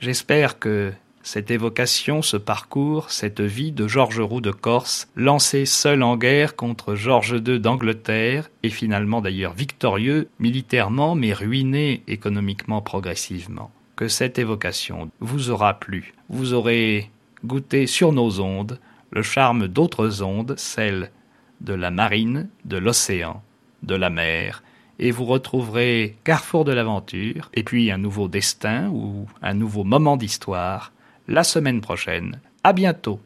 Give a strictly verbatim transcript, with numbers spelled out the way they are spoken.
J'espère que cette évocation, ce parcours, cette vie de Georges Roux de Corse, lancé seul en guerre contre Georges deux d'Angleterre, et finalement d'ailleurs victorieux militairement, mais ruiné économiquement progressivement, que cette évocation vous aura plu. Vous aurez goûté sur nos ondes le charme d'autres ondes, celles de la marine, de l'océan, de la mer, et vous retrouverez Carrefour de l'aventure, et puis un nouveau destin ou un nouveau moment d'histoire, la semaine prochaine. À bientôt.